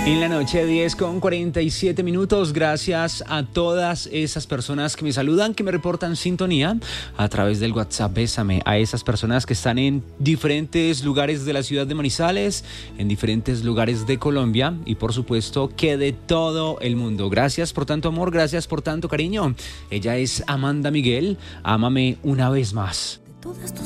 En la noche 10:47. Gracias a todas esas personas que me saludan, que me reportan sintonía a través del WhatsApp Bésame, a esas personas que están en diferentes lugares de la ciudad de Manizales, en diferentes lugares de Colombia y por supuesto que de todo el mundo. Gracias por tanto amor, gracias por tanto cariño. Ella es Amanda Miguel, ámame una vez más.